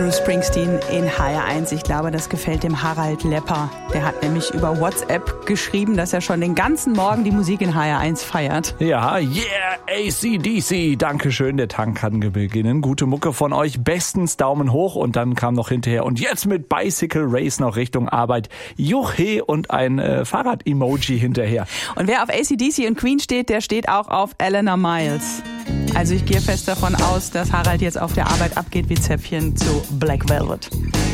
Bruce Springsteen in HR1. Ich glaube, das gefällt dem Harald Lepper. Der hat nämlich über WhatsApp geschrieben, dass er schon den ganzen Morgen die Musik in HR1 feiert. Ja, yeah, AC/DC. Dankeschön, der Tank kann beginnen. Gute Mucke von euch. Bestens Daumen hoch. Und dann kam noch hinterher. Und jetzt mit Bicycle Race noch Richtung Arbeit. Juche und ein Fahrrad-Emoji hinterher. Und wer auf AC/DC und Queen steht, der steht auch auf Eleanor Miles. Also ich gehe fest davon aus, dass Harald jetzt auf der Arbeit abgeht wie Zäpfchen zu Black Velvet.